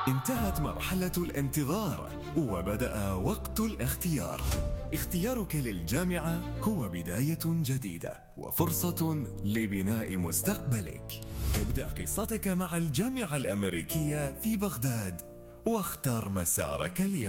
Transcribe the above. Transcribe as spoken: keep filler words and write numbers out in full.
انتهت مرحلة الانتظار وبدأ وقت الاختيار. اختيارك للجامعة هو بداية جديدة وفرصة لبناء مستقبلك. ابدأ قصتك مع الجامعة الأمريكية في بغداد واختر مسارك اليوم.